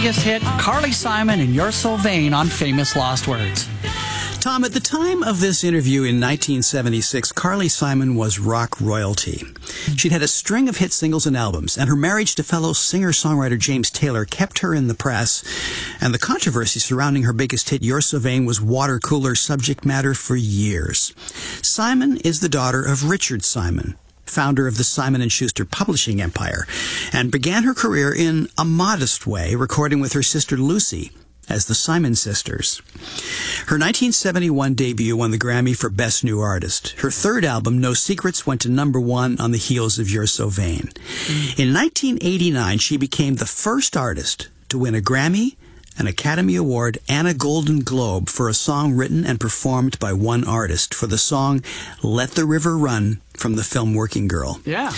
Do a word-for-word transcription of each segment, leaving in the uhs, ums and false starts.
biggest hit, Carly Simon and You're So Vain on Famous Lost Words. Tom, at the time of this interview in nineteen seventy-six, Carly Simon was rock royalty. She'd had a string of hit singles and albums, and her marriage to fellow singer-songwriter James Taylor kept her in the press, and the controversy surrounding her biggest hit, You're So Vain, was water cooler subject matter for years. Simon is the daughter of Richard Simon, founder of the Simon and Schuster publishing empire, and began her career in a modest way, recording with her sister Lucy as the Simon Sisters. Her nineteen seventy-one debut won the Grammy for Best New Artist. Her third album, No Secrets, went to number one on the heels of You're So Vain. In nineteen eighty-nine, she became the first artist to win a Grammy, an Academy Award, and a Golden Globe for a song written and performed by one artist for the song Let the River Run from the film Working Girl. Yeah.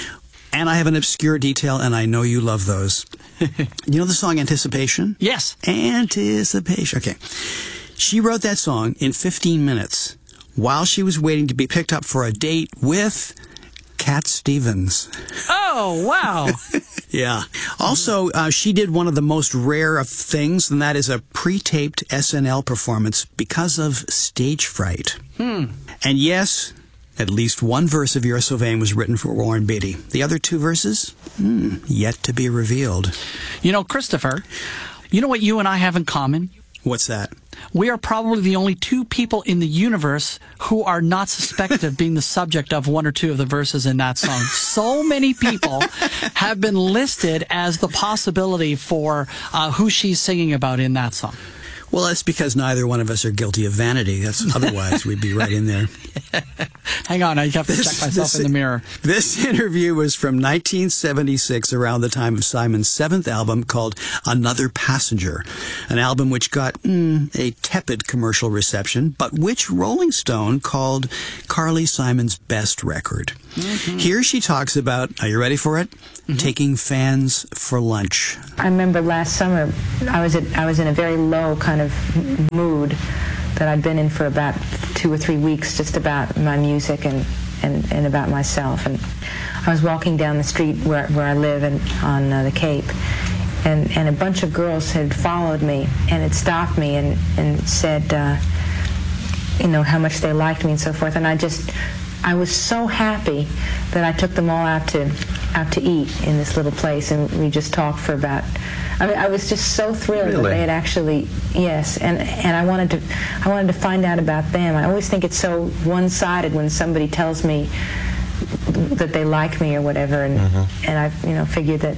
And I have an obscure detail, and I know you love those. You know the song Anticipation? Yes. Anticipation. Okay. She wrote that song in fifteen minutes while she was waiting to be picked up for a date with Cat Stevens. Oh, wow. Yeah. Also, uh, she did one of the most rare of things, and that is a pre-taped S N L performance because of stage fright. Hmm. And yes, at least one verse of You're So Vain was written for Warren Beatty. The other two verses? Hmm, yet to be revealed. You know, Christopher, you know what you and I have in common? What's that? We are probably the only two people in the universe who are not suspected of being the subject of one or two of the verses in that song. So many people have been listed as the possibility for uh, who she's singing about in that song. Well, that's because neither one of us are guilty of vanity. That's otherwise we'd be right in there. Hang on, I have to This- check myself this- in the mirror. This interview was from nineteen seventy-six, around the time of Simon's seventh album called Another Passenger, an album which got mm, a tepid commercial reception, but which Rolling Stone called Carly Simon's best record. Mm-hmm. Here she talks about, are you ready for it? Mm-hmm. Taking fans for lunch. I remember last summer, I was at, I was in a very low kind of mood that I'd been in for about two or three weeks, just about my music and, and, and about myself. And I was walking down the street where, where I live and on uh, the Cape, and, and a bunch of girls had followed me and had stopped me and, and said, uh, you know, how much they liked me and so forth. And I just, I was so happy that I took them all out to out to eat in this little place, and we just talked for about, I mean, I was just so thrilled Really? that they had actually, yes, and and I wanted to, I wanted to find out about them. I always think it's so one-sided when somebody tells me that they like me or whatever, and Mm-hmm. and I, you know, figured that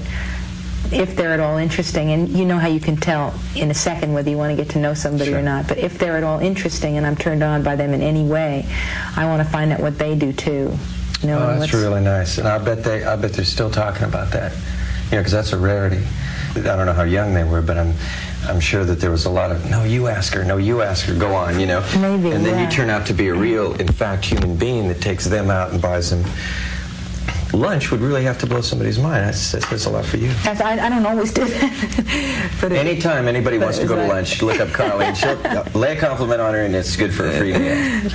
if they're at all interesting, and you know how you can tell in a second whether you want to get to know somebody Sure. or not, but if they're at all interesting and I'm turned on by them in any way, I want to find out what they do too. You know, Oh, and that's what's- really nice, and I bet they, I bet they're still talking about that, you know, because that's a rarity. I don't know how young they were, but I'm, I'm sure that there was a lot of, no, you ask her, no, you ask her, go on, you know. Maybe, and then yeah. you turn out to be a real, in fact, human being that takes them out and buys them lunch. Would really have to blow somebody's mind. That's, that says a lot for you. That's- I, I don't always do that. But it- Anytime anybody wants to is go to that- lunch, look up Carly and she'll uh, lay a compliment on her, and it's good for a free meal.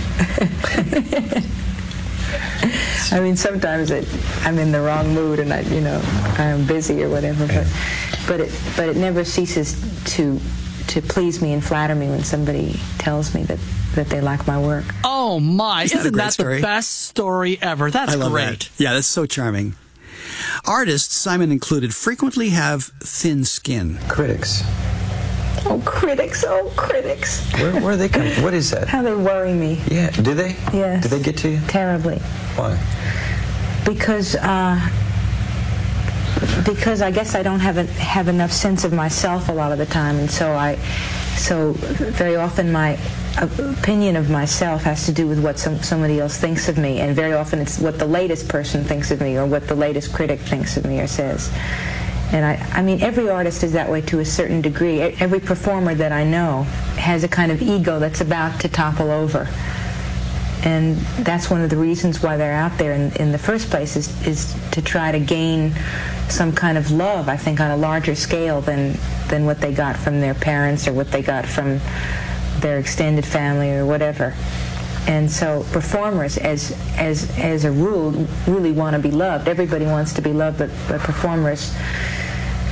I mean, sometimes it, I'm in the wrong mood and I, you know, I'm busy or whatever. But, but it, but it never ceases to, to please me and flatter me when somebody tells me that, that they like my work. Oh, my. Isn't that a Isn't great that story? the best story ever? That's I love great. that. Yeah, that's so charming. Artists, Simon included, frequently have thin skin. Critics. Oh, critics! Oh, critics! Where, where are they coming? What is that? How they worry me Yeah, do they? Yes. Do they get to you? terribly. Why? Because uh, because I guess I don't have a, have enough sense of myself a lot of the time, and so I so very often my opinion of myself has to do with what some, somebody else thinks of me, and very often it's what the latest person thinks of me or what the latest critic thinks of me or says. And I, I mean, every artist is that way to a certain degree. E- Every performer that I know has a kind of ego that's about to topple over. And that's one of the reasons why they're out there in, in the first place, is, is to try to gain some kind of love, I think, on a larger scale than, than what they got from their parents or what they got from their extended family or whatever. And so performers, as, as, as a rule, really want to be loved. Everybody wants to be loved, but, but performers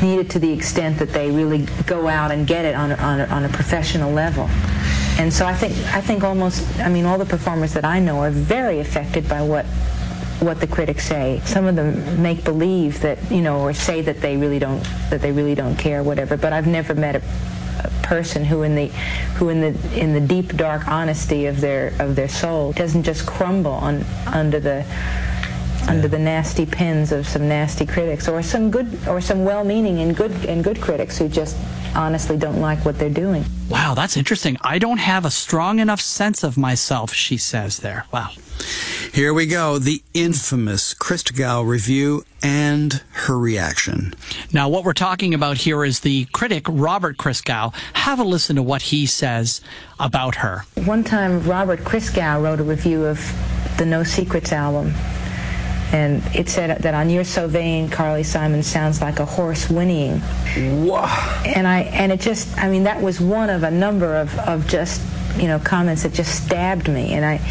need it to the extent that they really go out and get it on a, on a, on a professional level. And so I think I think almost, I mean, all the performers that I know are very affected by what what the critics say. Some of them make believe that, you know, or say that they really don't that they really don't care, whatever. But I've never met a, a person who, in the who in the in the deep dark honesty of their of their soul, doesn't just crumble on under the under the nasty pens of some nasty critics, or some good or some well-meaning and good and good critics who just honestly don't like what they're doing. Wow, that's interesting. I don't have a strong enough sense of myself, she says there. Wow. Here we go, the infamous Christgau review and her reaction. Now, what we're talking about here is the critic, Robert Christgau. Have a listen to what he says about her. One time, Robert Christgau wrote a review of the No Secrets album, and it said that on You're So Vain, Carly Simon sounds like a horse whinnying. Wow. And I and it just, I mean, that was one of a number of, of just, you know, comments that just stabbed me. And I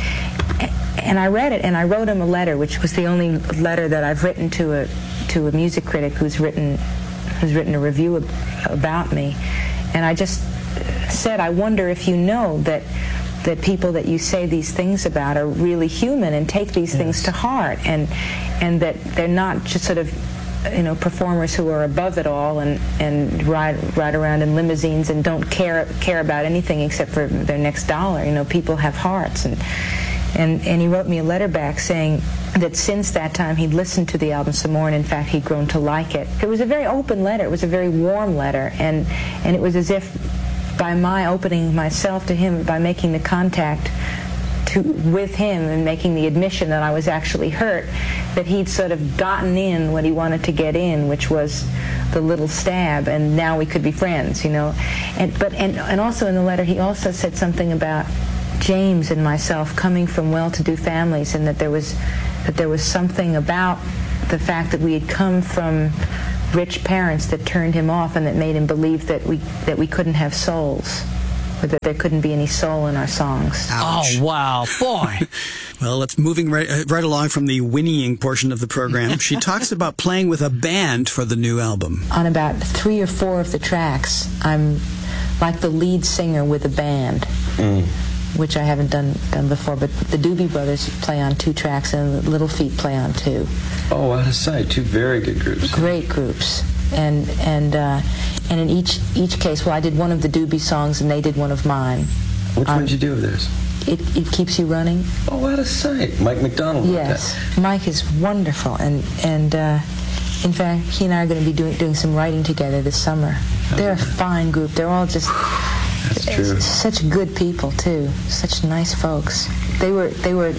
and I read it, and I wrote him a letter, which was the only letter that I've written to a to a music critic who's written who's written a review ab about me. And I just said, I wonder if you know that that people that you say these things about are really human and take these yes. things to heart, and and that they're not just sort of, you know, performers who are above it all and and ride ride around in limousines and don't care care about anything except for their next dollar. You know, people have hearts. And and and he wrote me a letter back saying that since that time he'd listened to the album some more, and in fact he'd grown to like it. It was a very open letter. It was a very warm letter, and and it was as if by my opening myself to him, by making the contact to, with him and making the admission that I was actually hurt, that he'd sort of gotten in what he wanted to get in, which was the little stab, and now we could be friends, you know. And but and, and also in the letter he also said something about James and myself coming from well-to-do families, and that there was that there was something about the fact that we had come from rich parents that turned him off, and that made him believe that we that we couldn't have souls, or that there couldn't be any soul in our songs. Ouch. Oh, wow, boy. Well, let's moving right, uh, right along from the whinnying portion of the program. She talks about playing with a band for the new album. On about three or four of the tracks, I'm like the lead singer with a band. Mm. Which I haven't done done before, but the Doobie Brothers play on two tracks, and the Little Feat play on two. Oh, out of sight, two very good groups. Great groups, and and uh, and in each each case, well, I did one of the Doobie songs, and they did one of mine. Which um, one did you do of theirs? It it keeps you running. Oh, out of sight, Mike McDonald. Yes, Mike is wonderful, and and uh, in fact, he and I are going to be doing doing some writing together this summer. Oh, They're a fine group. They're all just. That's true. Such good people too. Such nice folks. They were they were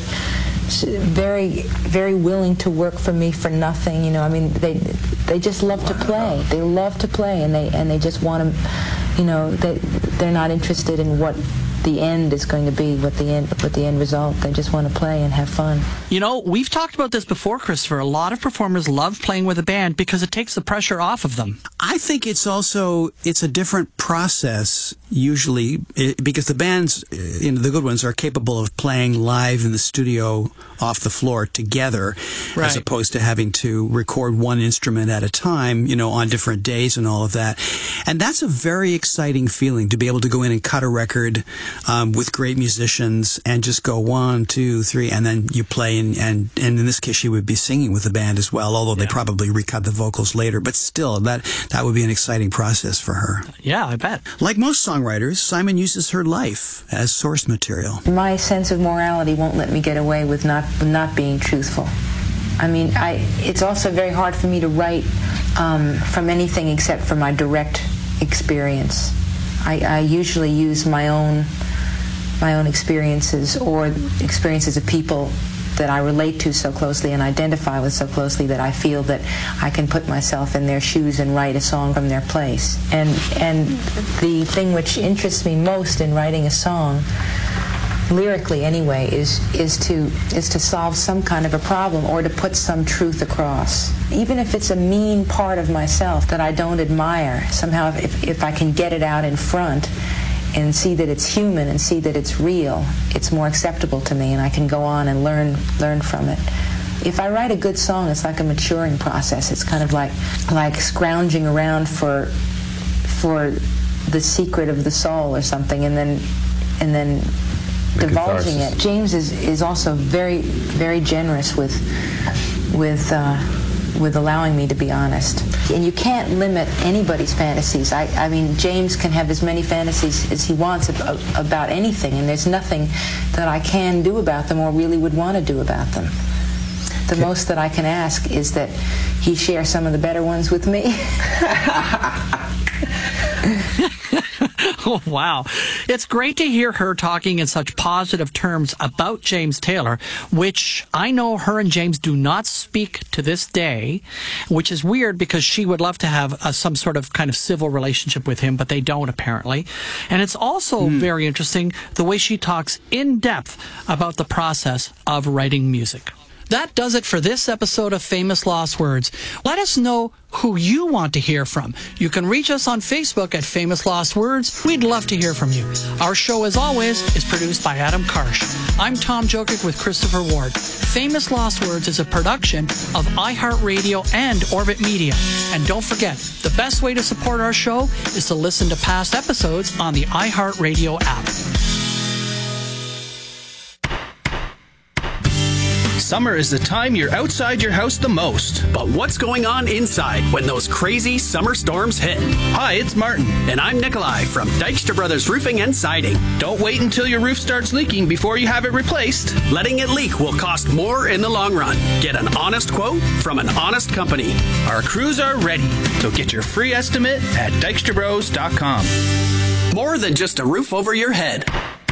very very willing to work for me for nothing. You know, I mean, they they just love wow. to play. They love to play, and they and they just want to, you know, they they're not interested in what the end is going to be, what the end what the end result. They just want to play and have fun. You know, we've talked about this before, Christopher. A lot of performers love playing with a band because it takes the pressure off of them. I think it's also, it's a different process, usually, because the bands, you know, the good ones, are capable of playing live in the studio off the floor together, right. as opposed to having to record one instrument at a time, you know, on different days and all of that. And that's a very exciting feeling, to be able to go in and cut a record um, with great musicians and just go one, two, three, and then you play, and, and, and in this case she would be singing with the band as well, although yeah. they probably recut the vocals later. But still, that, that would be an exciting process for her. Yeah, I bet. Like most songwriters, Simon uses her life as source material. My sense of morality won't let me get away with not not being truthful. I mean, I it's also very hard for me to write um, from anything except for my direct experience. I, I usually use my own my own experiences, or experiences of people that I relate to so closely and identify with so closely, that I feel that I can put myself in their shoes and write a song from their place. And and the thing which interests me most in writing a song, lyrically anyway, is is to is to solve some kind of a problem, or to put some truth across. Even if it's a mean part of myself that I don't admire, somehow if, if I can get it out in front and see that it's human and see that it's real, it's more acceptable to me, and I can go on and learn learn from it. if I write a good song, it's like a maturing process. It's kind of like like scrounging around for for the secret of the soul or something, and then and then the divulging catharsis. It. James is is also very very generous with with. Uh, with allowing me to be honest. And you can't limit anybody's fantasies. I, I mean, James can have as many fantasies as he wants ab- about anything, and there's nothing that I can do about them or really would want to do about them. The most that I can ask is that he share some of the better ones with me. Oh, wow. It's great to hear her talking in such positive terms about James Taylor, which I know her and James do not speak to this day, which is weird because she would love to have a, some sort of kind of civil relationship with him, but they don't apparently. And it's also mm. very interesting the way she talks in depth about the process of writing music. That does it for this episode of Famous Lost Words. Let us know who you want to hear from. You can reach us on Facebook at Famous Lost Words. We'd love to hear from you. Our show, as always, is produced by Adam Karsh. I'm Tom Jokic with Christopher Ward. Famous Lost Words is a production of iHeartRadio and Orbit Media. And don't forget, the best way to support our show is to listen to past episodes on the iHeartRadio app. Summer is the time you're outside your house the most. But what's going on inside when those crazy summer storms hit? Hi, it's Martin. And I'm Nikolai from Dykstra Brothers Roofing and Siding. Don't wait until your roof starts leaking before you have it replaced. Letting it leak will cost more in the long run. Get an honest quote from an honest company. Our crews are ready, so get your free estimate at dykstra bros dot com. More than just a roof over your head.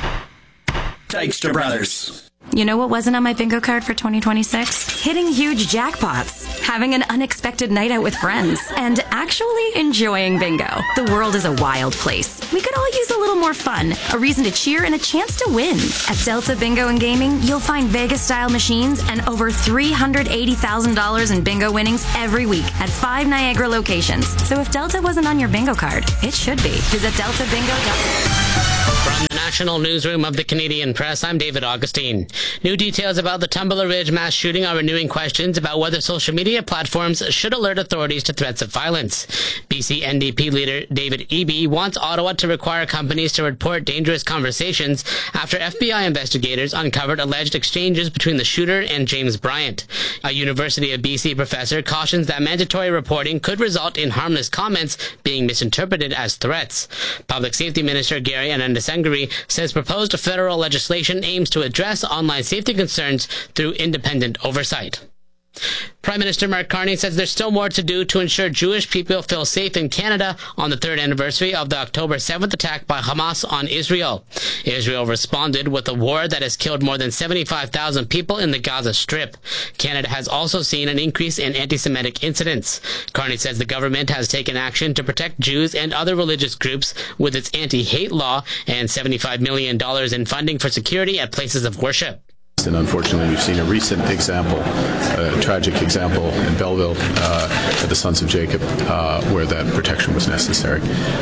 Dykstra Brothers. You know what wasn't on my bingo card for twenty twenty-six? Hitting huge jackpots, having an unexpected night out with friends, and actually enjoying bingo. The world is a wild place. We could all use a little more fun, a reason to cheer, and a chance to win. At Delta Bingo and Gaming, you'll find Vegas-style machines and over three hundred eighty thousand dollars in bingo winnings every week at five Niagara locations. So if Delta wasn't on your bingo card, it should be. Visit delta bingo dot com. From the National Newsroom of the Canadian Press, I'm David Augustine. New details about the Tumbler Ridge mass shooting are renewing questions about whether social media platforms should alert authorities to threats of violence. B C N D P leader David Eby wants Ottawa to require companies to report dangerous conversations after F B I investigators uncovered alleged exchanges between the shooter and James Bryant. A University of B C professor cautions that mandatory reporting could result in harmless comments being misinterpreted as threats. Public Safety Minister Gary Anandasengiri says proposed federal legislation aims to address online safety concerns through independent oversight. Prime Minister Mark Carney says there's still more to do to ensure Jewish people feel safe in Canada on the third anniversary of the October seventh attack by Hamas on Israel. Israel responded with a war that has killed more than seventy-five thousand people in the Gaza Strip. Canada has also seen an increase in anti-Semitic incidents. Carney says the government has taken action to protect Jews and other religious groups with its anti-hate law and seventy-five million dollars in funding for security at places of worship. And unfortunately, we've seen a recent example, a tragic example in Belleville uh, at the Sons of Jacob, uh, where that protection was necessary.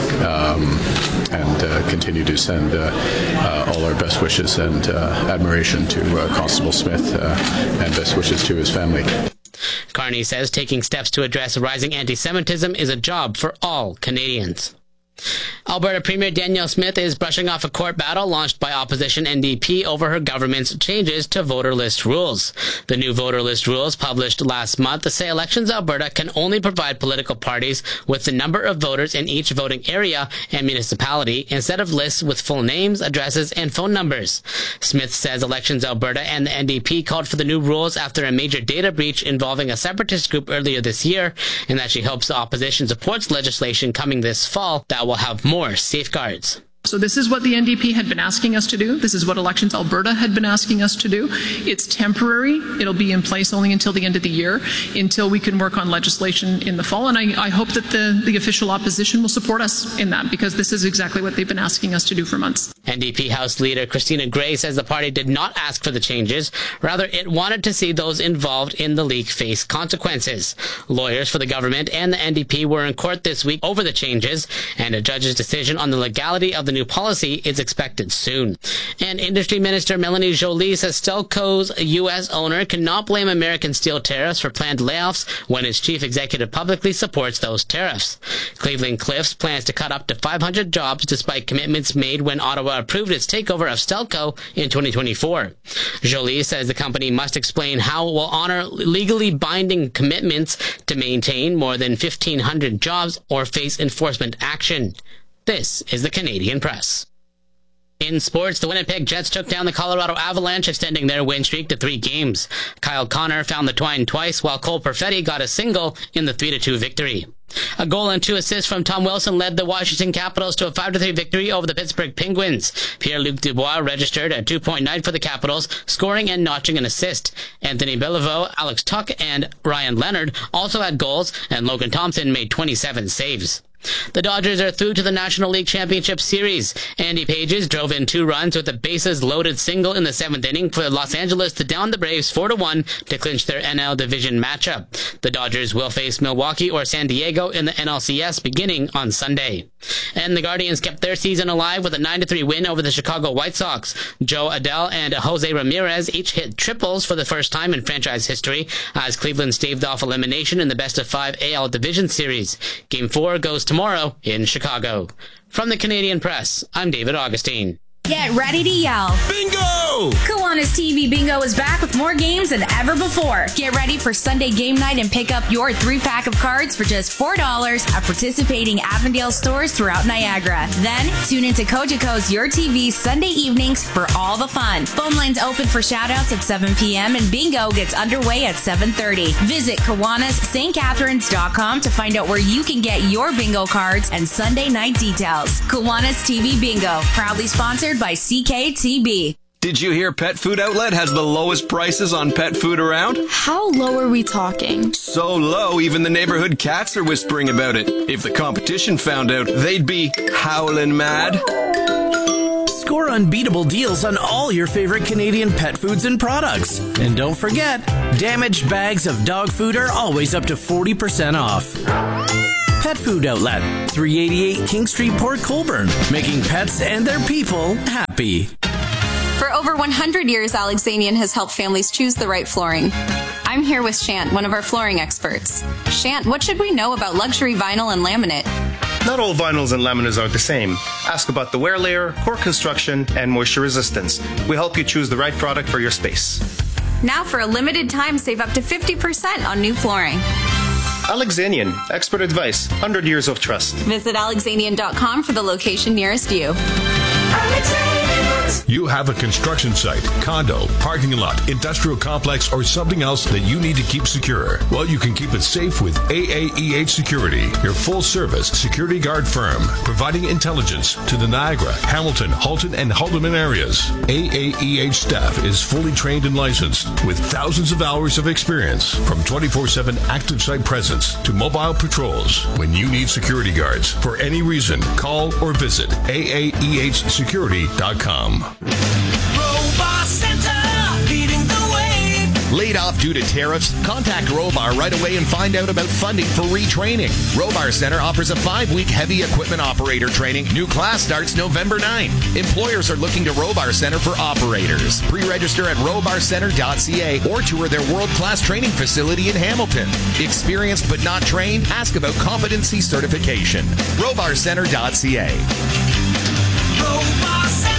Um, and uh, continue to send uh, uh, all our best wishes and uh, admiration to uh, Constable Smith uh, and best wishes to his family. Carney says taking steps to address rising anti-Semitism is a job for all Canadians. Alberta Premier Danielle Smith is brushing off a court battle launched by opposition N D P over her government's changes to voter list rules. The new voter list rules, published last month, say Elections Alberta can only provide political parties with the number of voters in each voting area and municipality instead of lists with full names, addresses, and phone numbers. Smith says Elections Alberta and the N D P called for the new rules after a major data breach involving a separatist group earlier this year, and that she hopes the opposition supports legislation coming this fall that will have more safeguards. So this is what the N D P had been asking us to do. This is what Elections Alberta had been asking us to do. It's temporary. It'll be in place only until the end of the year, until we can work on legislation in the fall. And I, I hope that the, the official opposition will support us in that, because this is exactly what they've been asking us to do for months. N D P House Leader Christina Gray says the party did not ask for the changes. Rather, it wanted to see those involved in the leak face consequences. Lawyers for the government and the N D P were in court this week over the changes, and a judge's decision on the legality of the new new policy is expected soon. And Industry Minister Melanie Joly says Stelco's U S owner cannot blame American steel tariffs for planned layoffs when its chief executive publicly supports those tariffs. Cleveland Cliffs plans to cut up to five hundred jobs despite commitments made when Ottawa approved its takeover of Stelco in twenty twenty-four. Joly says the company must explain how it will honor legally binding commitments to maintain more than fifteen hundred jobs or face enforcement action. This is the Canadian Press. In sports, the Winnipeg Jets took down the Colorado Avalanche, extending their win streak to three games. Kyle Connor found the twine twice, while Cole Perfetti got a single in the three to two victory. A goal and two assists from Tom Wilson led the Washington Capitals to a five to three victory over the Pittsburgh Penguins. Pierre-Luc Dubois registered a two point night for the Capitals, scoring and notching an assist. Anthony Beliveau, Alex Tuch, and Ryan Leonard also had goals, and Logan Thompson made twenty-seven saves. The Dodgers are through to the National League Championship Series. Andy Pages drove in two runs with a bases-loaded single in the seventh inning for Los Angeles to down the Braves four to one to clinch their N L division matchup. The Dodgers will face Milwaukee or San Diego in the N L C S beginning on Sunday. And the Guardians kept their season alive with a nine to three win over the Chicago White Sox. Joe Adell and Jose Ramirez each hit triples for the first time in franchise history as Cleveland staved off elimination in the best-of-five A L Division Series. Game four goes tomorrow in Chicago. From the Canadian Press, I'm David Augustine. Get ready to yell. Bingo! Kiwanis T V Bingo is back with more games than ever before. Get ready for Sunday game night and pick up your three-pack of cards for just four dollars at participating Avondale stores throughout Niagara. Then, tune into Cogeco's Your T V Sunday evenings for all the fun. Phone lines open for shoutouts at seven p.m. and bingo gets underway at seven thirty. Visit Kiwanis St Catharines dot com to find out where you can get your bingo cards and Sunday night details. Kiwanis T V Bingo, proudly sponsored by C K T B. Did you hear Pet Food Outlet has the lowest prices on pet food around? How low are we talking? So low, even the neighborhood cats are whispering about it. If the competition found out, they'd be howling mad. Score unbeatable deals on all your favorite Canadian pet foods and products. And don't forget, damaged bags of dog food are always up to forty percent off. Pet Food Outlet, three eighty-eight King Street, Port Colborne, making pets and their people happy. For over one hundred years, Alexanian has helped families choose the right flooring. I'm here with Shant, one of our flooring experts. Shant, what should we know about luxury vinyl and laminate? Not all vinyls and laminates are the same. Ask about the wear layer, core construction, and moisture resistance. We help you choose the right product for your space. Now for a limited time, save up to fifty percent on new flooring. Alexanian, expert advice, one hundred years of trust. Visit alexanian dot com for the location nearest you. You have a construction site, condo, parking lot, industrial complex, or something else that you need to keep secure. Well, you can keep it safe with A A E H Security, your full-service security guard firm, providing intelligence to the Niagara, Hamilton, Halton, and Haldeman areas. A A E H staff is fully trained and licensed with thousands of hours of experience, from twenty-four seven active site presence to mobile patrols. When you need security guards for any reason, call or visit A A E H security dot com. Robar Center, leading the way. Laid off due to tariffs? Contact Robar right away and find out about funding for retraining. Robar Center offers a five-week heavy equipment operator training. New class starts November ninth. Employers are looking to Robar Center for operators. Pre-register at robar center dot c a or tour their world-class training facility in Hamilton. Experienced but not trained? Ask about competency certification. robar center dot c a. Robar Center.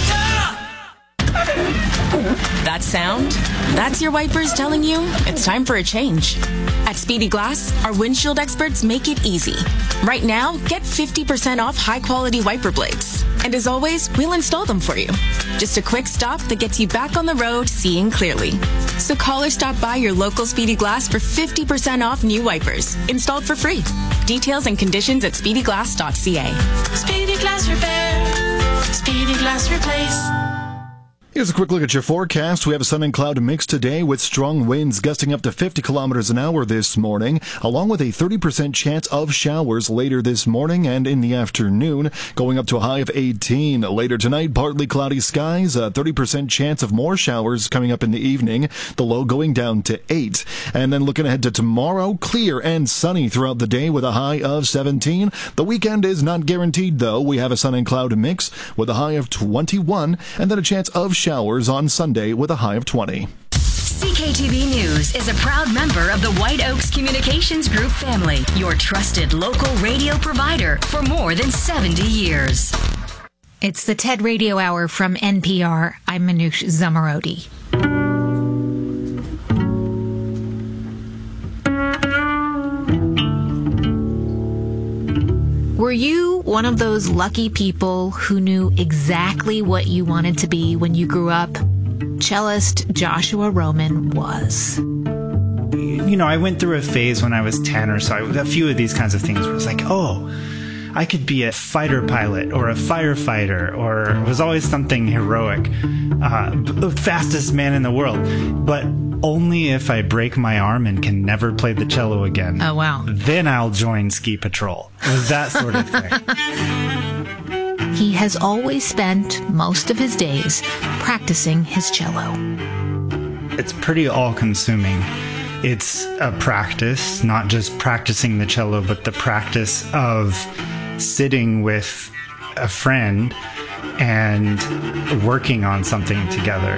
That sound? That's your wipers telling you it's time for a change. At Speedy Glass, our windshield experts make it easy. Right now, get fifty percent off high-quality wiper blades. And as always, we'll install them for you. Just a quick stop that gets you back on the road seeing clearly. So call or stop by your local Speedy Glass for fifty percent off new wipers, installed for free. Details and conditions at speedy glass dot c a. Speedy Glass Repair. Speedy Glass Replace. Here's a quick look at your forecast. We have a sun and cloud mix today with strong winds gusting up to fifty kilometers an hour this morning, along with a thirty percent chance of showers later this morning and in the afternoon, going up to a high of eighteen. Later tonight, partly cloudy skies, a thirty percent chance of more showers coming up in the evening, the low going down to eight. And then looking ahead to tomorrow, clear and sunny throughout the day with a high of seventeen. The weekend is not guaranteed, though. We have a sun and cloud mix with a high of twenty-one, and then a chance of showers on Sunday with a high of twenty. C K T V News is a proud member of the White Oaks Communications Group family, your trusted local radio provider for more than seventy years. It's the TED Radio Hour from N P R. I'm Manoush Zamarodi. Were you one of those lucky people who knew exactly what you wanted to be when you grew up? Cellist Joshua Roman was. You know, I went through a phase when I was ten or so, a few of these kinds of things where it was like, oh, I could be a fighter pilot or a firefighter, or it was always something heroic. Uh, the fastest man in the world. But only if I break my arm and can never play the cello again. Oh, wow. Then I'll join Ski Patrol. It was that sort of thing. He has always spent most of his days practicing his cello. It's pretty all-consuming. It's a practice, not just practicing the cello, but the practice of sitting with a friend and working on something together.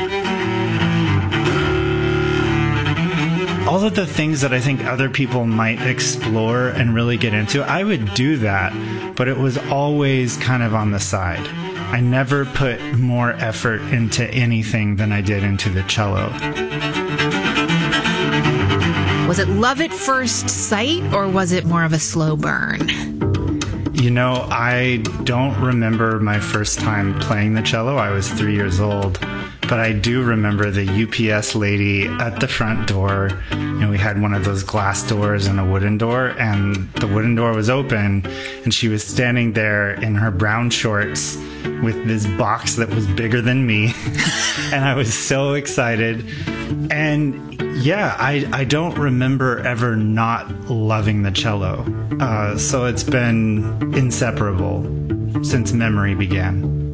All of the things that I think other people might explore and really get into, I would do that, but it was always kind of on the side. I never put more effort into anything than I did into the cello. Was it love at first sight, or was it more of a slow burn? You know, I don't remember my first time playing the cello. I was three years old. But I do remember the U P S lady at the front door. You know, we had one of those glass doors and a wooden door, and the wooden door was open, and she was standing there in her brown shorts with this box that was bigger than me. And I was so excited. And yeah, I, I don't remember ever not loving the cello. Uh, so it's been inseparable since memory began.